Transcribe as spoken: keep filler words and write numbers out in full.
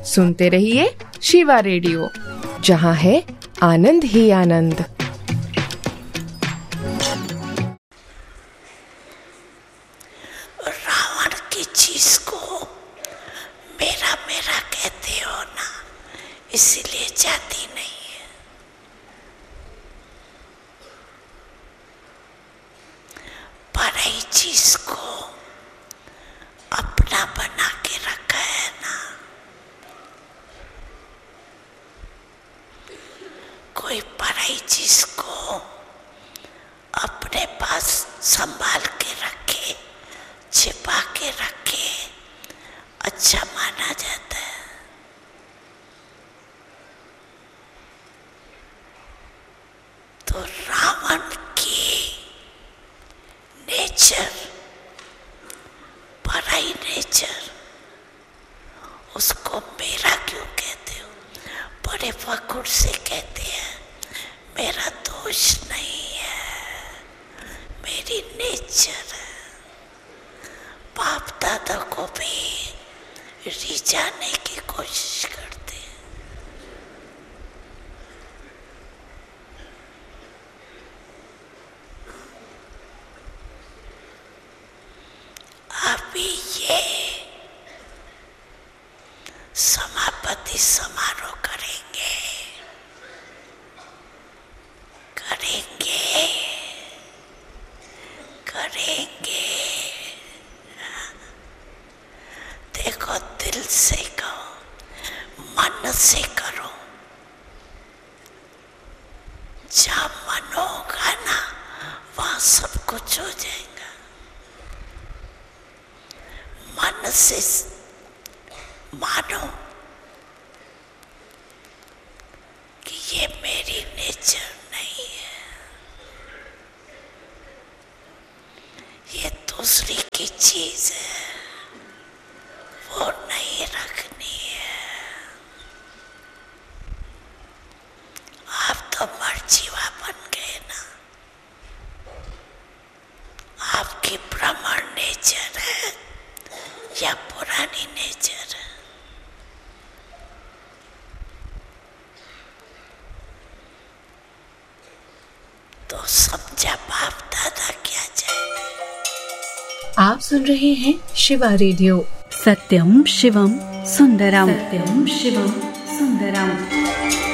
सुनते रहिए शिवा रेडियो, जहाँ है आनंद ही आनंद। रावण की चीज को मेरा मेरा कहते हो ना, इसीलिए जाती नहीं है। पराई चीज को अपना बना के रखा है ना, कोई पराई चीज को अपने पास संभाल के रखे, छिपा के रखे, अच्छा माना जाता है। तो रावण की नेचर, पराई नेचर, उसको मेरा क्यों कहते हो? बड़े फखुर से कहते हैं, मेरा दोष नहीं है, मेरी नेचर है। बाप दादा को भी रिझाने की कोशिश करते हैं। अभी ये समापति समारोह करेंगे करेंगे करेंगे देखो, दिल से कहो, मन से करो। जहाँ मन होगा ना, वहाँ सब कुछ हो जाएगा। मन से मानो कि ये मेरी नेचर नहीं है, ये दूसरी की चीज है, वो नहीं रखनी है। आप तो मर्जीवा बन गए ना, आपकी ब्राह्मण नेचर है या पुरानी नेचर है? तो समझा बाप दादा क्या जाए। आप सुन रहे हैं शिवा रेडियो। सत्यम शिवम सुंदरम, सत्यम शिवम सुंदरम।